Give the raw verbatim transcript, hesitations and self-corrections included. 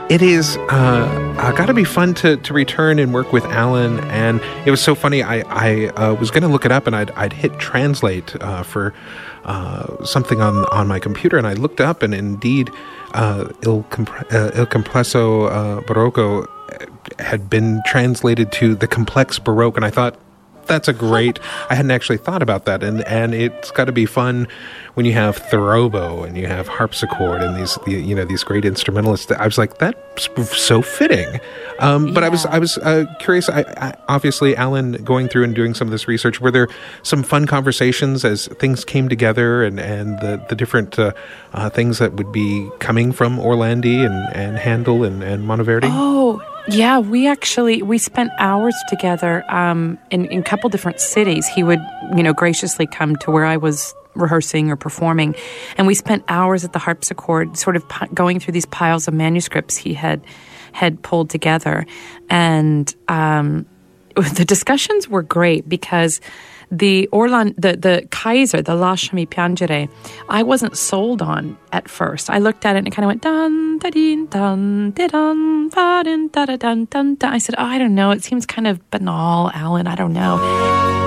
It is uh, uh, got to be fun to, to return and work with Alan. And it was so funny. I, I uh, was going to look it up, and I'd, I'd hit translate uh, for uh, something on, on my computer. And I looked up, and indeed, uh, Il, Compre- uh, Il Complesso uh, Barocco had been translated to The Complex Baroque. And I thought, that's a great, I hadn't actually thought about that. And, and it's got to be fun when you have therobo and you have harpsichord and these, you know, these great instrumentalists. I was like, that's so fitting. Um, but yeah. I was, I was uh, curious. I, I, obviously, Alan, going through and doing some of this research, were there some fun conversations as things came together, and, and the, the different uh, uh, things that would be coming from Orlandi and, and Handel and, and Monteverdi? Oh, yeah, we actually, we spent hours together um, in, in a couple different cities. He would, you know, graciously come to where I was rehearsing or performing, and we spent hours at the harpsichord sort of p- going through these piles of manuscripts he had had pulled together. And um, the discussions were great because the Orlan, the, the Kaiser, the Lasciami Piangere, I wasn't sold on at first. I looked at it and it kind of went dun da din dun da dun da din da da dun dun dun. I said, oh, I don't know. It seems kind of banal, Alan. I don't know.